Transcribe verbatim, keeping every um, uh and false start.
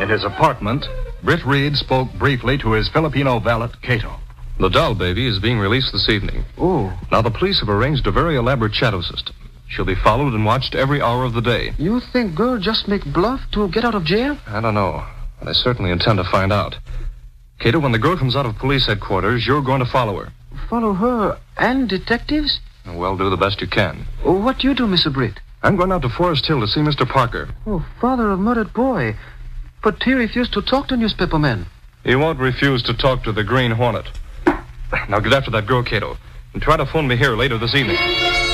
In his apartment, Britt Reed spoke briefly to his Filipino valet, Cato. The doll baby is being released this evening. Oh. Now, the police have arranged a very elaborate shadow system. She'll be followed and watched every hour of the day. You think girl just make bluff to get out of jail? I don't know, but I certainly intend to find out. Cato, when the girl comes out of police headquarters, you're going to follow her. Follow her and detectives? Well, do the best you can. Oh, what do you do, Mister Britt? I'm going out to Forest Hill to see Mister Parker. Oh, father of murdered boy. But he refused to talk to newspaper men. He won't refuse to talk to the Green Hornet. Now get after that girl, Cato, and try to phone me here later this evening.